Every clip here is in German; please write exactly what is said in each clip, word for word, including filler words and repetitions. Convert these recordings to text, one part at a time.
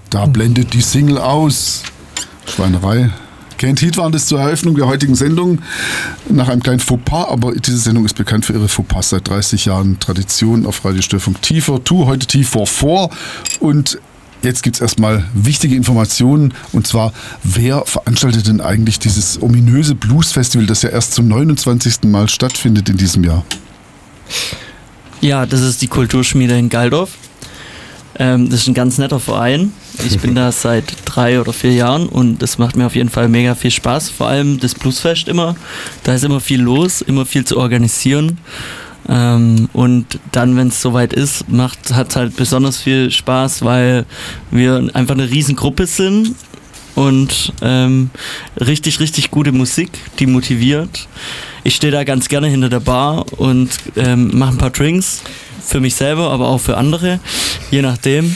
Da blendet die Single aus. Schweinerei. Can't Heat waren das zur Eröffnung der heutigen Sendung nach einem kleinen Fauxpas, aber diese Sendung ist bekannt für ihre Fauxpas seit dreißig Jahren Tradition auf Radio Störfunk T vier zwei, heute T vier vier und jetzt gibt es erstmal wichtige Informationen und zwar, wer veranstaltet denn eigentlich dieses ominöse Blues-Festival, das ja erst zum neunundzwanzigsten Mal stattfindet in diesem Jahr? Ja, das ist die Kulturschmiede in Galdorf. Ähm, das ist ein ganz netter Verein. Ich bin da seit drei oder vier Jahren und das macht mir auf jeden Fall mega viel Spaß. Vor allem das Bluesfest immer. Da ist immer viel los, immer viel zu organisieren. Ähm, und dann, wenn es soweit ist, hat es halt besonders viel Spaß, weil wir einfach eine riesen Gruppe sind und ähm, richtig, richtig gute Musik, die motiviert. Ich stehe da ganz gerne hinter der Bar und ähm, mache ein paar Drinks für mich selber, aber auch für andere, je nachdem.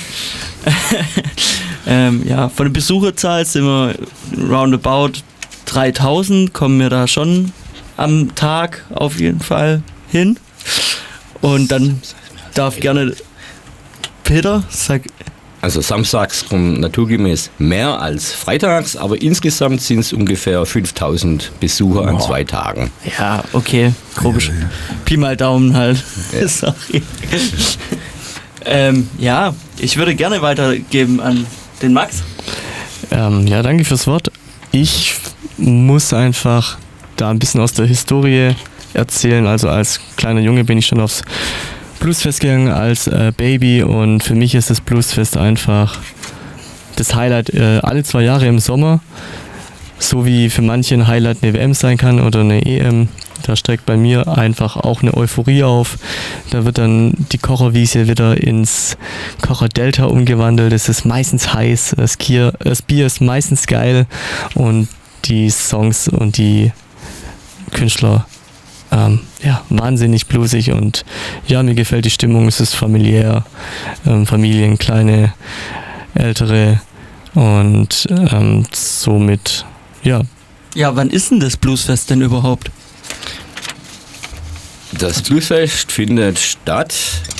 ähm, ja, von der Besucherzahl sind wir roundabout dreitausend, kommen wir da schon am Tag auf jeden Fall hin. Und dann darf gerne Peter, sag. Also samstags kommen naturgemäß mehr als freitags, aber insgesamt sind es ungefähr fünftausend Besucher an zwei Tagen. Ja, okay, grob. Ja, ja. Pi mal Daumen halt. Ja. Sorry. ähm, ja, ich würde gerne weitergeben an den Max. Ähm, ja, danke fürs Wort. Ich muss einfach da ein bisschen aus der Historie erzählen. Also als kleiner Junge bin ich schon aufs Bluesfest gegangen als äh, Baby und für mich ist das Bluesfest einfach das Highlight äh, alle zwei Jahre im Sommer, so wie für manche ein Highlight eine W M sein kann oder eine E M. Da steigt bei mir einfach auch eine Euphorie auf. Da wird dann die Kocherwiese wieder ins Kocher-Delta umgewandelt. Es ist meistens heiß, das, Kier, das Bier ist meistens geil und die Songs und die Künstler Ähm, ja, wahnsinnig bluesig und ja, mir gefällt die Stimmung, es ist familiär, ähm, Familien, kleine, ältere und ähm, somit, ja. Ja, wann ist denn das Bluesfest denn überhaupt? Das Bluesfest findet statt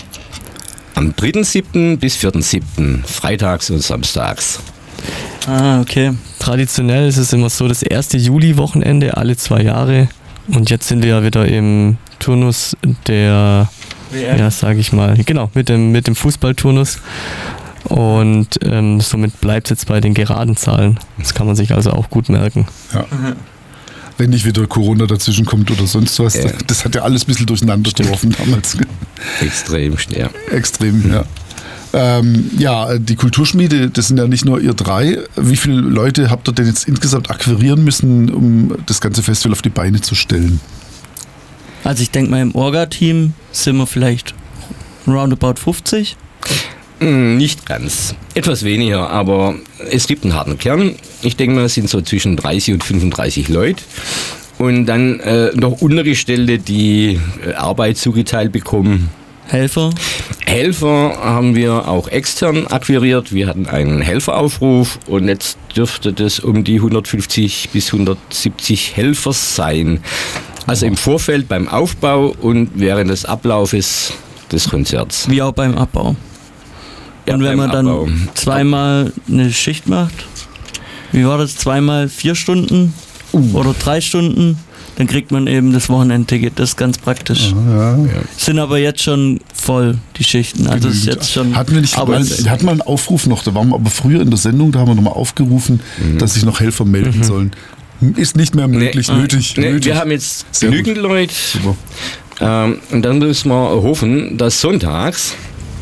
am dritten siebten bis vierten siebten, freitags und samstags. Ah, okay. Traditionell ist es immer so das erste Juli-Wochenende alle zwei Jahre. Und jetzt sind wir ja wieder im Turnus der, W M. Ja, sage ich mal, genau, mit dem, mit dem Fußballturnus. Und ähm, somit bleibt es jetzt bei den geraden Zahlen. Das kann man sich also auch gut merken. Ja. Mhm. Wenn nicht wieder Corona dazwischen kommt oder sonst was. Ja. Das hat ja alles ein bisschen durcheinander geworfen damals. Extrem, ja. Extrem, ja. Ähm, ja, die Kulturschmiede, das sind ja nicht nur ihr drei. Wie viele Leute habt ihr denn jetzt insgesamt akquirieren müssen, um das ganze Festival auf die Beine zu stellen? Also ich denke mal, im Orga-Team sind wir vielleicht roundabout fünfzig. Nicht ganz. Etwas weniger, aber es gibt einen harten Kern. Ich denke mal, es sind so zwischen dreißig und fünfunddreißig Leute. Und dann äh, noch Untergestellte, die äh, Arbeit zugeteilt bekommen. Helfer? Helfer haben wir auch extern akquiriert. Wir hatten einen Helferaufruf und jetzt dürfte das um die hundertfünfzig bis hundertsiebzig Helfer sein. Also im Vorfeld beim Aufbau und während des Ablaufes des Konzerts. Wie auch beim Abbau. Ja, und wenn man dann Abbau. zweimal eine Schicht macht, wie war das, zweimal vier Stunden uh. oder drei Stunden, dann kriegt man eben das Wochenendticket. Das ist ganz praktisch. Ja, ja. Sind aber jetzt schon voll, die Schichten. Also ist jetzt schon. Hatten wir nicht, aber wir hatten mal einen Aufruf noch, da waren wir aber früher in der Sendung, da haben wir nochmal aufgerufen, mhm. dass sich noch Helfer melden mhm. sollen. Ist nicht mehr möglich, nee, nötig, nee, nötig. Wir haben jetzt Sehr genügend gut. Leute. Ähm, und dann müssen wir hoffen, dass sonntags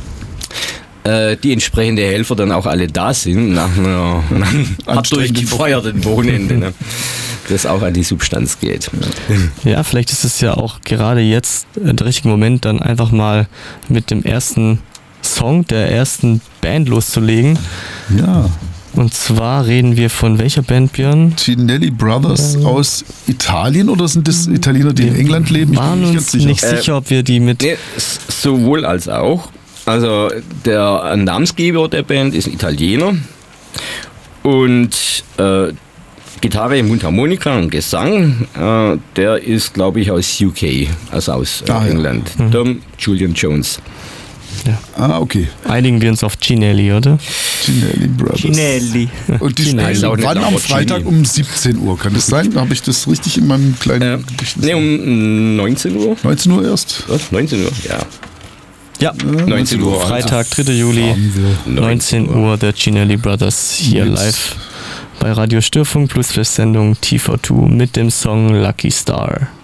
äh, die entsprechenden Helfer dann auch alle da sind, nach einer, nach einem hart durchgefeuerten Wochenende. Ne? Das auch an die Substanz geht. Ja, vielleicht ist es ja auch gerade jetzt der richtige Moment, dann einfach mal mit dem ersten Song der ersten Band loszulegen. Ja. Und zwar reden wir von welcher Band, Björn? Cinelli Brothers ähm, aus Italien oder sind das Italiener, die in England leben? Ich waren bin nicht uns sicher. nicht sicher, ob wir die mit... Nee, sowohl als auch. Also der Namensgeber der Band ist ein Italiener und äh, Gitarre, Mundharmonika und Gesang, äh, der ist, glaube ich, aus U K, also aus äh, ah, England. Ja. Mhm. Tom Julian Jones. Ja. Ah, okay. Einigen wir uns auf Cinelli, oder? Cinelli Brothers. Cinelli. Und die Cinelli. spielen Auch nicht wann am Lamborghini. Freitag um siebzehn Uhr? Kann das sein? Habe ich das richtig in meinem kleinen Äh, Gedächtnis? ne, um neunzehn Uhr? neunzehn Uhr erst? Was? neunzehn Uhr, ja. Ja, neunzehn Uhr. Freitag, dritter Juli, Haben wir. neunzehn Uhr, der Cinelli Brothers hier Jetzt. live bei Radio Störfunk, Plusfest-Sendung T V zwei mit dem Song Lucky Star.